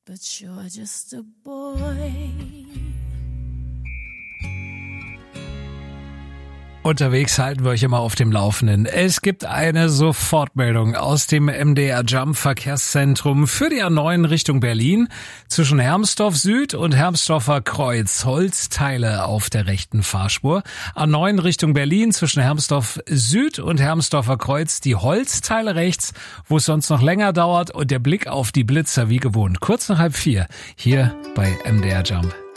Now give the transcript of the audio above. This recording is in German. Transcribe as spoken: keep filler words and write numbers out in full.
but you're just a boy. Unterwegs halten wir euch immer auf dem Laufenden. Es gibt eine Sofortmeldung aus dem M D R Jump Verkehrszentrum für die A neun Richtung Berlin. Zwischen Hermsdorf Süd und Hermsdorfer Kreuz Holzteile auf der rechten Fahrspur. A neun Richtung Berlin zwischen Hermsdorf Süd und Hermsdorfer Kreuz die Holzteile rechts, wo es sonst noch länger dauert, und der Blick auf die Blitzer wie gewohnt. Kurz nach halb vier hier bei M D R Jump.